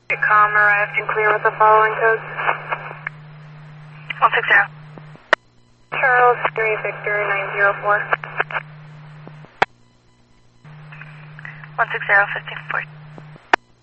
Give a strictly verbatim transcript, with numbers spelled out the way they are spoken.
Com arrived and clear with the following codes. one six zero. Charles three Victor nine zero four. one six zero, fifteen four.